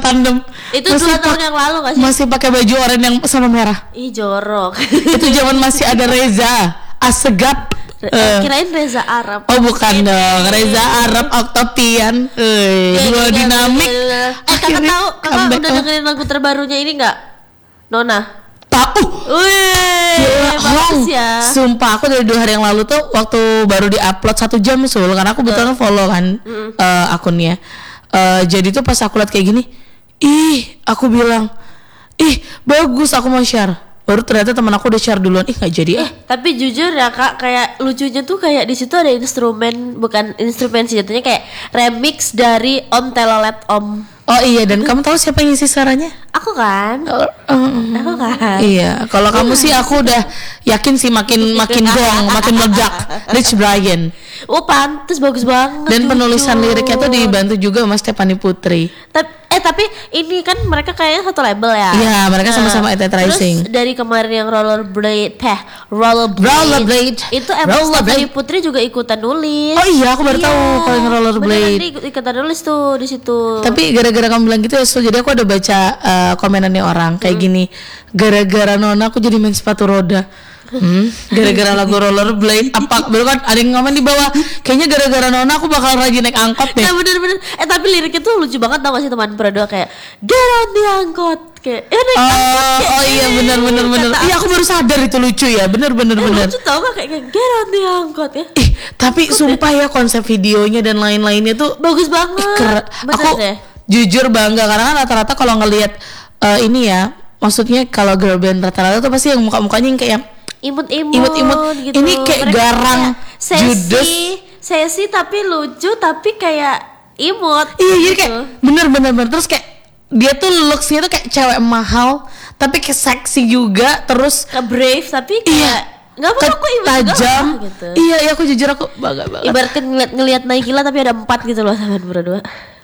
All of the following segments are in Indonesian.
tandem. Itu 2 tahun yang lalu gak sih? Masih pakai baju oranye yang sama merah. Ih jorok. Itu zaman masih ada Reza Assegaf. Kirain Reza Arab. Oh bukan dong, Reza Arab Octavian. Dua dinamik. Kakak tahu, kakak udah dengerin lagu terbarunya ini nggak? Nona. Tahu. Bagus ya. Sumpah aku dari 2 hari yang lalu tuh waktu baru diupload 1 jam karena aku betulan follow kan akunnya. Jadi tuh pas aku liat kayak gini, aku bilang, bagus, aku mau share. Baru ternyata teman aku udah share duluan, nggak jadi. Tapi jujur ya kak, kayak lucunya tuh kayak di situ ada instrumen, bukan instrumen sih jatuhnya, kayak remix dari Om Telolet Om. Oh iya, dan kamu tahu siapa yang ngisi suaranya? Aku kan. Aku kan. Iya, kalau kamu sih aku udah yakin sih makin gong, makin meledak. Rich Brian. Oh pantes, bagus banget. Dan penulisan liriknya tuh dibantu juga sama Stephanie Putri. Tapi ini kan mereka kayaknya satu label ya. Iya, mereka sama-sama ETH Rising. Terus dari kemarin yang Rollerblade itu Stephanie Putri juga ikutan nulis. Oh iya, aku baru tahu kalau yang Rollerblade. Beneran ikutan nulis tuh di situ. Tapi gara-gara kamu bilang gitu ya, jadi aku ada baca komenannya orang kayak gini. Gara-gara Nona aku jadi main sepatu roda. Gara-gara lagu Rollerblade apa baru kan ada yang ngomong di bawah, kayaknya gara-gara Nona aku bakal rajin naik angkot deh. Nah bener-bener tapi liriknya tuh lucu banget, tau gak sih teman Prado, kayak get on the angkot, kayak naik angkot kayak, oh iya bener. Iya aku baru sadar itu lucu ya, bener. Lucu tau gak, kayak get on the angkot ya. Tapi sumpah ya konsep videonya dan lain-lainnya tuh bagus banget. Aku jujur bangga karena kan rata-rata kalau ngelihat ini ya, maksudnya kalau girl band rata-rata tuh pasti yang muka-mukanya yang kayak imut-imut gitu. Ini kayak mereka garang, judes, sesi tapi lucu, tapi kayak imut. Iya, gitu. Jadi kayak bener. Terus kayak dia tuh looks-nya tuh kayak cewek mahal, tapi kayak seksi juga, terus kayak brave, tapi kayak nggak mau aku imut tajam gitu. Iya, aku jujur aku bangga banget. Ibaratkan ngeliat Naikila tapi ada 4 gitu loh sama berdua.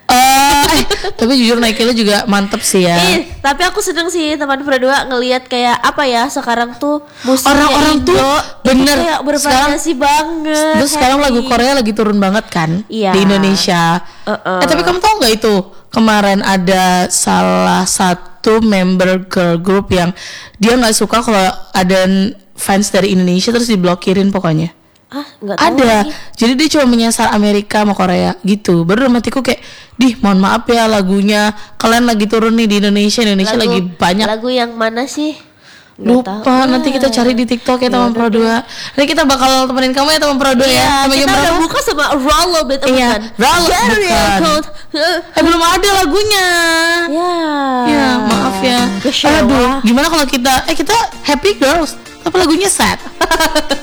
Tapi jujur Naikila juga mantep sih ya. Tapi aku seneng sih teman berdua ngelihat kayak apa ya, sekarang tuh musik orang-orang tuh bener kayak bervariasi banget. Terus sekarang lagu Korea lagi turun banget kan di Indonesia. Tapi kamu tahu nggak itu kemarin ada salah satu member girl group yang dia nggak suka kalau ada fans dari Indonesia terus diblokirin pokoknya. Nggak tahu ada lagi. Jadi dia cuma menyasar Amerika sama Korea gitu. Baru dalam hatiku kayak mohon maaf ya, lagunya kalian lagi turun nih di Indonesia lagi banyak. Lagu yang mana sih? Lupa, nanti kita cari di TikTok ya teman Pro 2. Nanti kita bakal temenin kamu ya teman Pro 2 ya. Kita udah buka sama Rollerblade. Iya, Rollerblade. Belum ada lagunya. Ya maaf ya. Aduh, gimana kalau kita happy girls tapi lagunya sad.